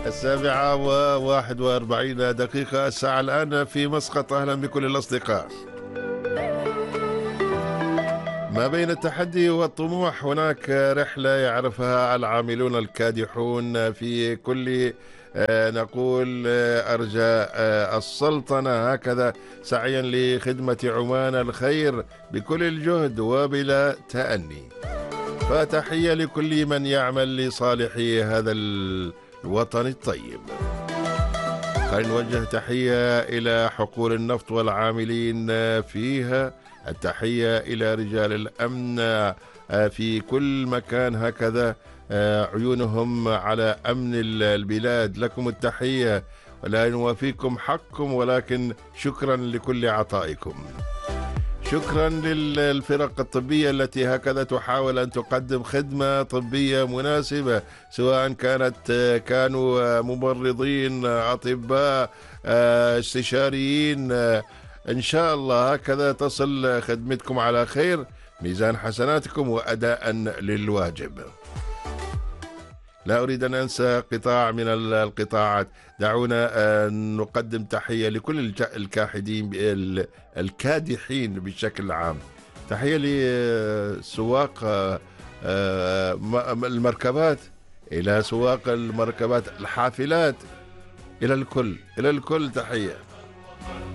7:41 الساعة الآن في مسقط. أهلا بكل الأصدقاء. ما بين التحدي والطموح هناك رحلة يعرفها العاملون الكادحون في كل نقول أرجاء السلطنة، هكذا سعيا لخدمة عمان الخير بكل الجهد وبلا تأني. فتحية لكل من يعمل لصالح هذا الوطن الطيب. خلينا نوجه تحية إلى حقول النفط والعاملين فيها، التحية إلى رجال الأمن في كل مكان، هكذا عيونهم على أمن البلاد. لكم التحية ولا نوافيكم حقكم، ولكن شكرا لكل عطائكم. شكرا للفرق الطبية التي هكذا تحاول أن تقدم خدمة طبية مناسبة، سواء كانوا ممرضين، أطباء، استشاريين. إن شاء الله هكذا تصل خدمتكم على خير، ميزان حسناتكم وأداء للواجب. لا أريد أن أنسى قطاع من القطاعات. دعونا نقدم تحية لكل الكادحين بشكل عام. تحية لسواق المركبات، إلى سواق المركبات، الحافلات، إلى الكل تحية.